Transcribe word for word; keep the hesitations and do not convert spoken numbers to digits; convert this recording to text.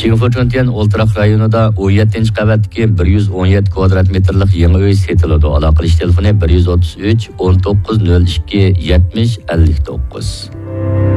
Xinfuchuntian o'ltiraq rayonida o'n yettinchi qavatdagi bir yuz o'n yetti kvadrat metrlik yangi uy setiladi. Aloqalash telefoni bir yuz o'ttiz uch o'n to'qqiz nol ikki yetmish ellik to'qqiz.